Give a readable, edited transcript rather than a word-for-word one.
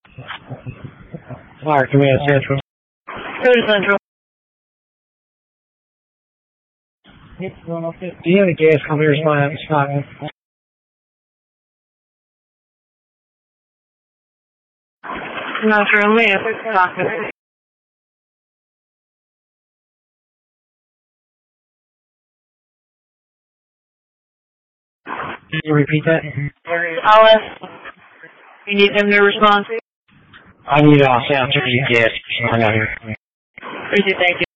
Fire Command Central. Go to Central. Do you have any gas come here? Spot? Not sure, only if it's talking. Can you repeat that? I'll ask. You need them to respond to? I need sound to gas. I got here. Thank you.